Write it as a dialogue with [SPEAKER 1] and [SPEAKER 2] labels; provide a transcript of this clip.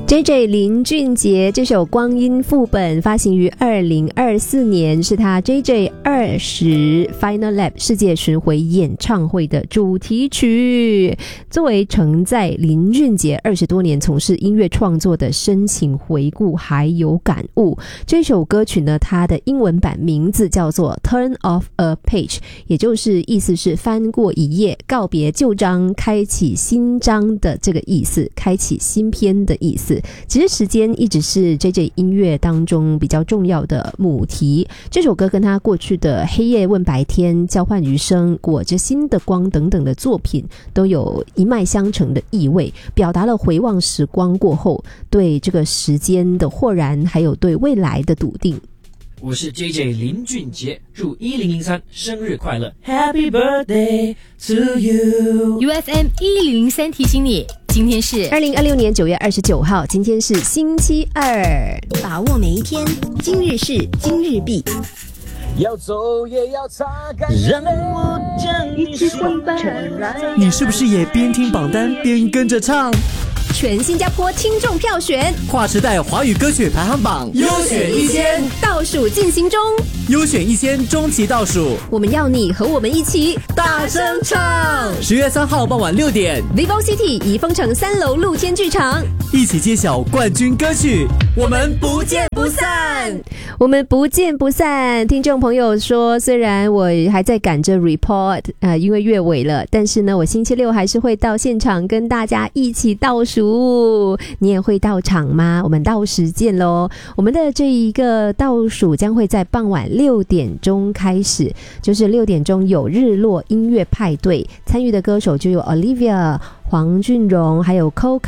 [SPEAKER 1] JJ 林俊杰这首《光阴副本》发行于2024年，是他 JJ 20 Final Lap 世界巡回演唱会的主题曲。作为承载林俊杰20多年从事音乐创作的深情回顾还有感悟，这首歌曲呢，它的英文版名字叫做 Turn Off a Page， 也就是意思是翻过一页，告别旧章，开启新章的这个意思，开启新篇的意思。其实时间一直是 JJ 音乐当中比较重要的母题，这首歌跟他过去的黑夜问白天、交换余生、裹着新的光等等的作品都有一脉相承的意味，表达了回望时光过后对这个时间的豁然，还有对未来的笃定。
[SPEAKER 2] 我是 JJ 林俊杰，祝1003生日快乐 Happy birthday to you。
[SPEAKER 3] UFM 1003提醒你，今天是
[SPEAKER 1] 2026年9月29号，今天是星期二，
[SPEAKER 4] 把握每一天，今日事今日毕。
[SPEAKER 5] 要走也要擦干让我将你送来。
[SPEAKER 6] 你是不是也边听榜单边跟着唱？
[SPEAKER 1] 全新加坡听众票选
[SPEAKER 6] 跨时代华语歌曲排行榜
[SPEAKER 1] 优选1000倒数进行中，
[SPEAKER 6] 优选1000中期倒数，
[SPEAKER 1] 我们要你和我们一起大声唱。
[SPEAKER 6] 10月3号傍晚6点
[SPEAKER 1] Vivo City 怡丰城3楼露天剧场，
[SPEAKER 6] 一起揭晓冠军歌曲，我们不见不散。
[SPEAKER 1] 我们不见不散。听众朋友说，虽然我还在赶着 report，因为月尾了，但是呢，我星期六还是会到现场跟大家一起倒数。你也会到场吗？我们到时见咯。我们的这一个倒数将会在傍晚6点钟开始，就是6点钟有日落音乐派对，参与的歌手就有 Olivia、黄俊荣还有 Coca